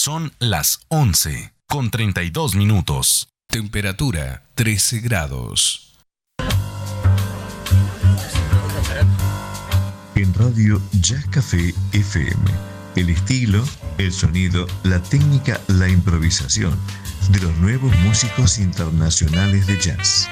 Son las 11:32. Temperatura 13 grados. En Radio Jazz Café FM, el estilo, el sonido, la técnica, la improvisación de los nuevos músicos internacionales de jazz.